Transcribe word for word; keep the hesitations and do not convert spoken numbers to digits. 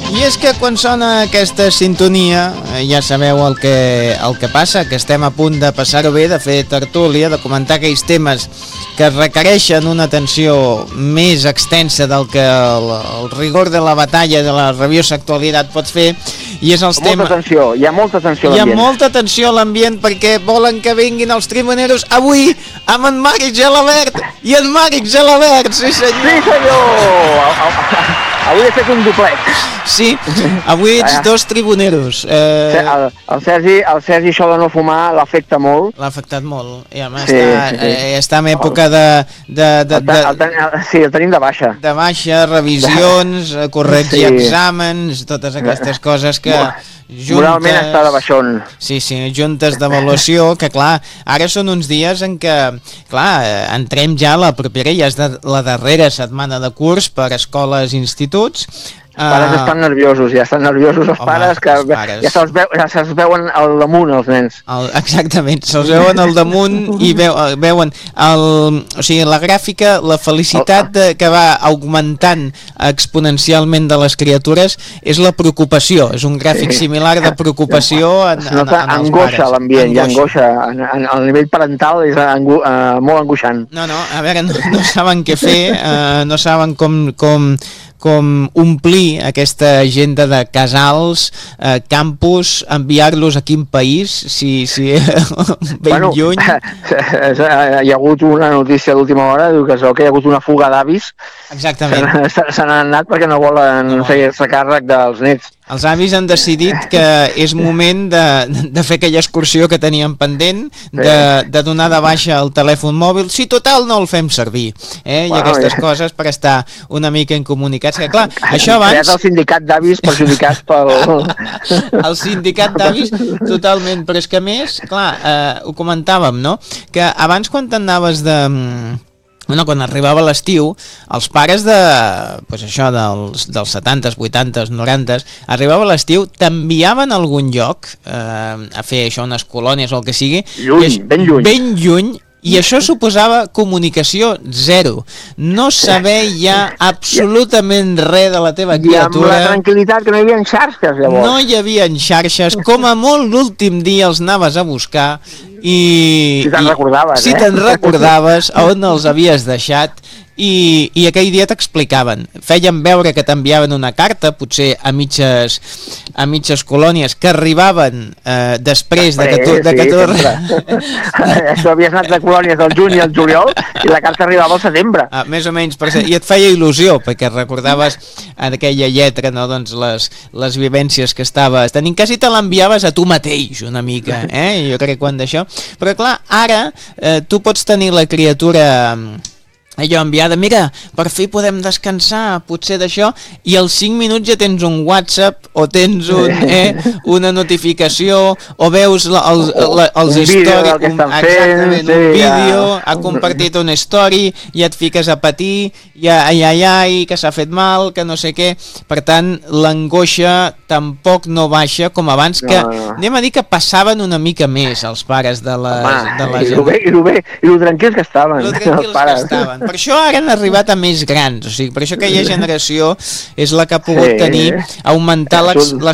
I és que quan sona aquesta sintonia ja sabeu el que, el que passa, que estem a punt de passar-ho bé, de fer tertúlia, de comentar aquells temes que requereixen una atenció més extensa del que el, el rigor de la batalla de la rabiosa actualitat pot fer. I és els molta temes... tensió, hi ha molta tensió a l'ambient. Hi ha l'ambient. molta tensió a l'ambient perquè volen que vinguin els tribuneros avui amb en Màric Gelabert i en Màric Gelabert, sí senyor. Sí senyor! Avui he fet un duplet. Sí, avui ets dos tribuneros. Eh... El, el, Sergi, el Sergi això de no fumar l'afecta molt. L'ha afectat molt. I a més sí, està, sí, sí. Eh, està en època de... de, de, de el ten, el, sí, el tenim de baixa. De baixa, revisions, corregir sí. exàmens, totes aquestes coses que... Juntes, moralment està de baixón. Sí, sí, juntes d'avaluació, que clar, ara són uns dies en què, clar, entrem ja a la propera, ja és de, la darrera setmana de curs per escoles i instituts. Els pares uh, estan nerviosos, ja estan nerviosos els home, pares, que els pares. ja se'ls veu, ja se veuen al damunt els nens. El, exactament, se'ls veuen al damunt i veu, veuen el, o sigui, la gràfica, la felicitat de, que va augmentant exponencialment de les criatures és la preocupació, és un gràfic sí. similar de preocupació en, es nota en, en els angoixa pares. L'ambient, hi ha angoixa, en, en, el nivell parental és angu, uh, molt angoixant. No, no, a veure, no, no saben què fer, uh, no saben com... com com omplir aquesta agenda de casals, eh, campus, enviar-los a quin país, si, si ben bueno, lluny. Hi ha hagut una notícia d'última hora, diu que, que hi ha hagut una fuga d'avis. Exactament. Se n'han anat perquè no volen no. fer-se càrrec dels nets. Els avis han decidit que és moment de, de fer aquella excursió que teníem pendent, de, de donar de baixa el telèfon mòbil, si total no el fem servir, eh? Bueno, i aquestes ja. coses per estar una mica incomunicats, que clar, això abans... Creat el sindicat d'avis perjudicats pel... El sindicat d'avis, totalment, però és que a més, clar, eh, ho comentàvem, no?, que abans quan t'anaves de... Bueno, quan arribava l'estiu, els pares de, pues això, dels, dels setanta, vuitanta, noranta, arribava l'estiu, t'enviaven a algun lloc eh, a fer això, unes colònies o el que sigui. Lluny, és, ben lluny. Ben lluny, i això suposava comunicació zero. No saber ja absolutament res de la teva criatura. I amb la tranquil·litat que no hi havia xarxes, llavors. No hi havia xarxes, com a molt l'últim dia els anaves a buscar i... Si te'n recordaves, si eh? Si te'n recordaves on els havies deixat i, i aquell dia t'explicaven. Feien veure que t'enviaven una carta, potser a mitges, a mitges colònies, que arribaven eh, després, després de que tu... De sí, que tu... Això havies anat de colònies del juny i el juliol i la carta arribava al setembre. Ah, més o menys, perquè, i et feia il·lusió, perquè recordaves en aquella lletra, no, doncs les, les vivències que estaves tenint, quasi te l'enviaves a tu mateix una mica, eh? Jo crec quan d'això. Però clar, ara eh, tu pots tenir la criatura... allò enviada, mira, per fi podem descansar, potser d'això, i als cinc minuts ja tens un WhatsApp o tens un, eh, una notificació o veus la, els, la, els històrics, un, exactament, sí, un vídeo, ja. ha compartit una story, i et fiques a patir, i ai, ai, ai, que s'ha fet mal, que no sé què. Per tant, l'angoixa tampoc no baixa com abans, que no, no. anem a dir que passaven una mica més els pares de la, Home, de la i gent. Lo bé, i lo bé, i lo tranquils que estaven. Lo tranquils que estaven. Per això ara han arribat a més grans, o sigui, per això aquella generació és la que ha pogut sí. tenir, augmentar